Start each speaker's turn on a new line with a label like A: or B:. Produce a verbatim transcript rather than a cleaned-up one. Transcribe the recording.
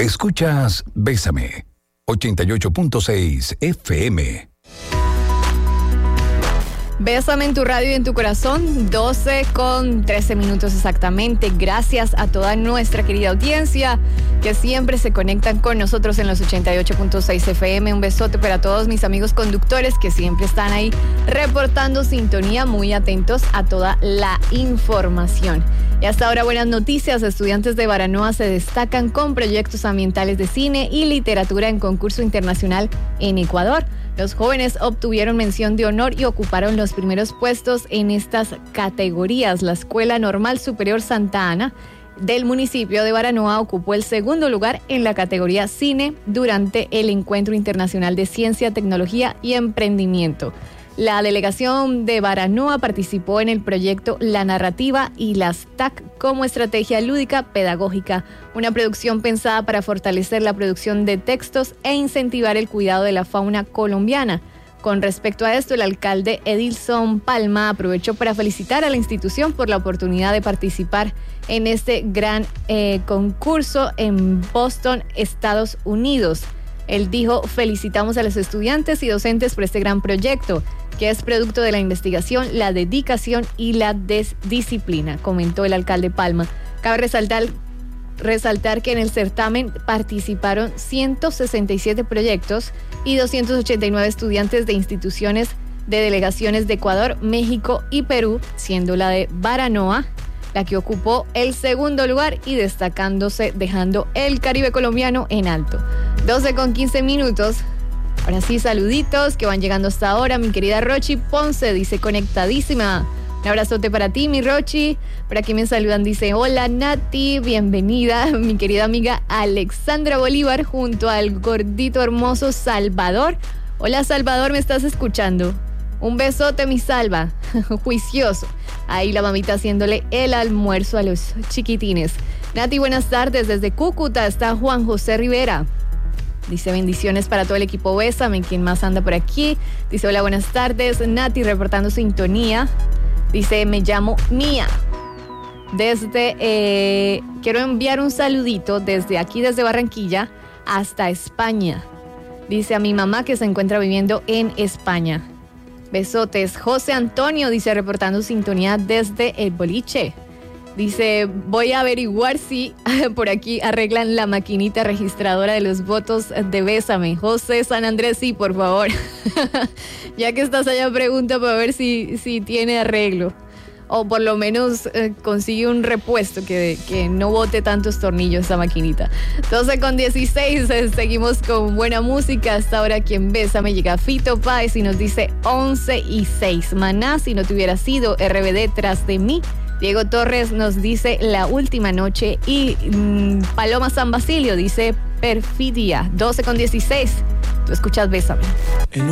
A: Escuchas Bésame, ochenta y ocho punto seis F M.
B: Bésame en tu radio y en tu corazón, doce con trece minutos exactamente. Gracias a toda nuestra querida audiencia que siempre se conectan con nosotros en los ochenta y ocho punto seis F M. Un besote para todos mis amigos conductores que siempre están ahí reportando sintonía, muy atentos a toda la información. Y hasta ahora buenas noticias, estudiantes de Baranoa se destacan con proyectos ambientales de cine y literatura en concurso internacional en Ecuador. Los jóvenes obtuvieron mención de honor y ocuparon los primeros puestos en estas categorías. La Escuela Normal Superior Santa Ana del municipio de Baranoa ocupó el segundo lugar en la categoría cine durante el Encuentro Internacional de Ciencia, Tecnología y Emprendimiento. La delegación de Baranoa participó en el proyecto La Narrativa y las T A C como estrategia lúdica pedagógica, una producción pensada para fortalecer la producción de textos e incentivar el cuidado de la fauna colombiana. Con respecto a esto, el alcalde Edilson Palma aprovechó para felicitar a la institución por la oportunidad de participar en este gran eh, concurso en Boston, Estados Unidos. Él dijo: felicitamos a los estudiantes y docentes por este gran proyecto, que es producto de la investigación, la dedicación y la disciplina, comentó el alcalde Palma. Cabe resaltar, resaltar que en el certamen participaron ciento sesenta y siete proyectos y doscientos ochenta y nueve estudiantes de instituciones de delegaciones de Ecuador, México y Perú, siendo la de Baranoa la que ocupó el segundo lugar y destacándose, dejando el Caribe colombiano en alto. doce con quince minutos. Ahora sí, saluditos que van llegando hasta ahora. Mi querida Rochi Ponce dice conectadísima. Un abrazote para ti, mi Rochi. Por aquí me saludan, dice: hola Nati, bienvenida. Mi querida amiga Alexandra Bolívar junto al gordito hermoso Salvador. Hola Salvador, ¿me estás escuchando? Un besote, mi Salva. Juicioso. Ahí la mamita haciéndole el almuerzo a los chiquitines. Nati, buenas tardes. Desde Cúcuta está Juan José Rivera. Dice: bendiciones para todo el equipo Bésame. ¿Quién más anda por aquí? Dice: hola, buenas tardes. Nati reportando sintonía. Dice: me llamo Mía. Desde, eh, quiero enviar un saludito desde aquí, desde Barranquilla hasta España. Dice: a mi mamá que se encuentra viviendo en España. Besotes. José Antonio dice: reportando sintonía desde el boliche. Dice: voy a averiguar si por aquí arreglan la maquinita registradora de los votos de Bésame. José San Andrés, sí, por favor. Ya que estás allá, pregunta para ver si, si tiene arreglo. O por lo menos eh, consigue un repuesto que, que no bote tantos tornillos esa maquinita. doce con dieciséis, eh, seguimos con buena música. Hasta ahora quien Bésame llega Fito Páez y nos dice once y seis. Maná, si no te hubiera sido, R B D tras de mí. Diego Torres nos dice La Última Noche y mmm, Paloma San Basilio dice Perfidia. doce con dieciséis. Tú escuchas Bésame.